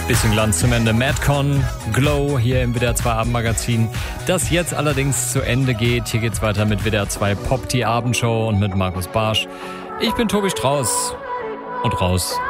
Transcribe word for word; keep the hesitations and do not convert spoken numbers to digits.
Bisschen Glanz zum Ende. Madcon, Glow hier im W D R zwei Abendmagazin, das jetzt allerdings zu Ende geht. Hier geht's weiter mit W D R zwei Pop, die Abendshow und mit Markus Barsch. Ich bin Tobi Strauß und raus